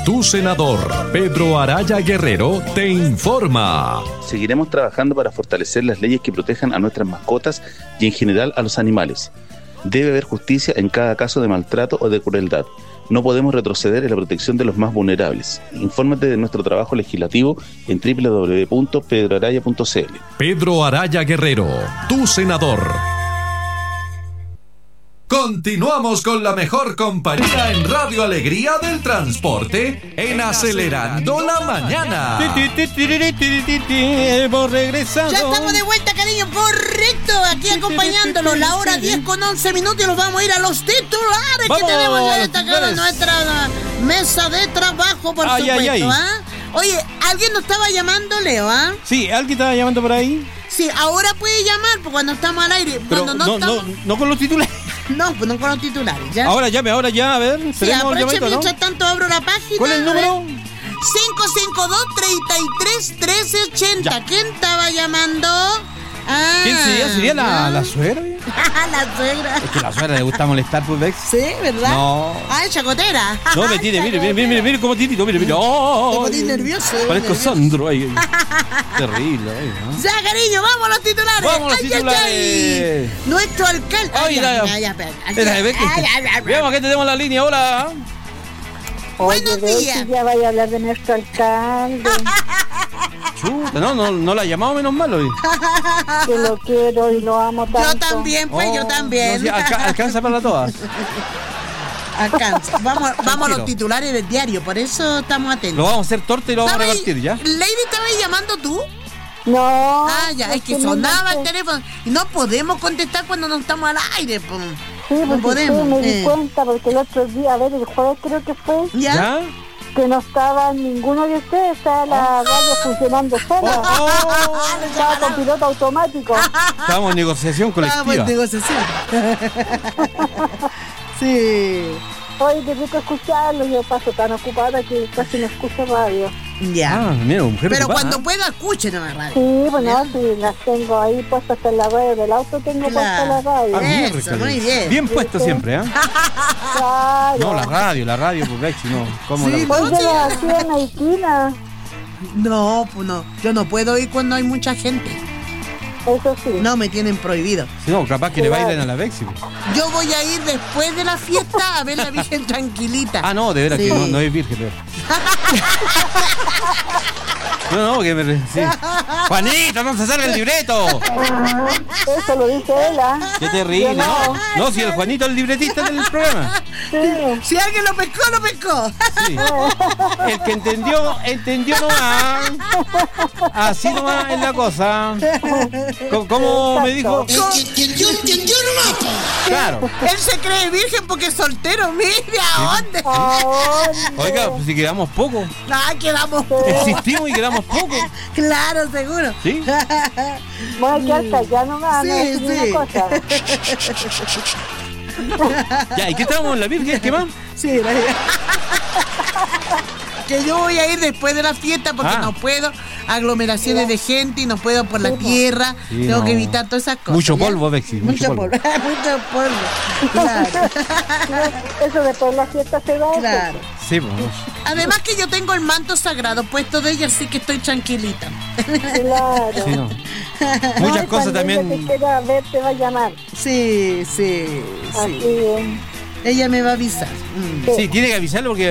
Tu senador, Pedro Araya Guerrero, te informa. Seguiremos trabajando para fortalecer las leyes que protejan a nuestras mascotas y en general a los animales. Debe haber justicia en cada caso de maltrato o de crueldad. No podemos retroceder en la protección de los más vulnerables. Infórmate de nuestro trabajo legislativo en www.pedroaraya.cl. Pedro Araya Guerrero, tu senador. Continuamos con la mejor compañía en Radio Alegría del Transporte en Acelerando la Mañana. Hemos regresado. Ya estamos de vuelta, cariño, correcto. Aquí acompañándolos, la hora 10:11 y nos vamos a ir a los titulares que tenemos ya destacados en nuestra mesa de trabajo, por supuesto. Oye, ¿alguien nos estaba llamando, Leo? Sí, ¿alguien estaba llamando por ahí? Sí, ahora puede llamar cuando estamos al aire. Pero cuando no con los titulares. No, pues no con los titulares, ¿ya? Ahora ya, a ver. Sí, aproveche mientras tanto abro la página. ¿Cuál es el número? 552-33-1380. ¿Quién estaba llamando? ¿Quién sería? ¿Sería la suegra? La suegra. Es que a la suegra le gusta molestar, pues, Vex. Sí, ¿verdad? No. Es chacotera. No, me tiene, mire cómo titito, mire. Oh, te pones nervioso. Parezco Sandro ahí. Terrible, ¿no? Ya, cariño, vamos a los titulares. Vamos a los titulares. Ay. Nuestro alcalde. Veamos que tenemos la línea, hola. Buenos días. Ya vaya a hablar de nuestro alcalde. Chuta, no la ha llamado, menos mal hoy. Que lo quiero y lo amo tanto. Yo también, pues, yo también. No, sí, alcanza para todas. Alcanza. Vamos a los titulares del diario, por eso estamos atentos. Lo vamos a hacer torta y lo vamos a repartir, ¿ya? Lady, ¿estabas llamando tú? No. Ya, es que sonaba el teléfono y no podemos contestar cuando no estamos al aire, pues. Sí, no podemos. Sí, me di cuenta porque el otro día, el jueves creo que fue. ¿Ya? Que no estaba ninguno de ustedes, estaba la radio funcionando sola. Estaba con piloto automático. Estábamos en negociación colectiva. Estábamos en negociación. Sí. Hoy te rico escucharlo, yo paso tan ocupada que casi no escucho radio. Ya. Mira, mujer pero ocupada, cuando pueda, escuche nomás radio. Sí, bueno, sí, las tengo ahí puestas en la radio del auto, tengo puesta la radio. Eso, muy bien. Bien puesto siempre, ¿eh? Claro. No, la radio, pues, no. ¿Cómo Sí, la... Hoy yo la hacía en la esquina. No, pues no. Yo no puedo ir cuando hay mucha gente. Eso sí. No, me tienen prohibido. Si no, capaz que le bailen a la Bexi. Yo voy a ir después de la fiesta a ver la Virgen tranquilita. Ah, no, de veras Sí. que no es virgen, de veras. No, que me... Sí. Juanito, no se salga el libreto. Eso lo dice él, ¿ah? Qué terrible, ¿no? No, si el Juanito es el libretista del programa. Sí. Si alguien lo pescó, lo pescó. Sí. El que entendió nomás. Así nomás es la cosa. ¿Cómo me dijo? Entendió nomás. Claro. Él se cree virgen porque es soltero. Mire, ¿a dónde? Oiga, pues si quedamos poco. Quedamos Existimos y quedamos poco. Claro, seguro. ¿Sí? Bueno, que hasta ya nomás, Sí, no es sí. una cosa. Ya, ¿y qué estábamos en la Virgen? ¿Qué más? Sí, que yo voy a ir después de la fiesta porque no puedo, aglomeraciones de gente y no puedo por la tierra, Sí, tengo no. que evitar todas esas cosas. Mucho ¿ya? polvo, Bexi. Mucho polvo. Mucho polvo. Claro. Eso después de la fiesta se va. Claro. Sí, pues. Además que yo tengo el manto sagrado puesto de ella, así que estoy tranquilita. Claro. Sí, no. Muchas Ay, cosas cuando ella también. te quiera ver, te va a llamar. Sí. Así es. Ella me va a avisar. Sí, tiene que avisarlo porque